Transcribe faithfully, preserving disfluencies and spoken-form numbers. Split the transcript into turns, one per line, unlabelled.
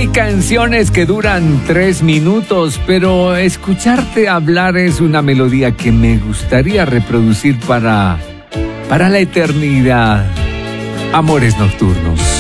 canciones que duran tres minutos, pero escucharte hablar es una melodía que me gustaría reproducir para, para la eternidad. Amores Nocturnos.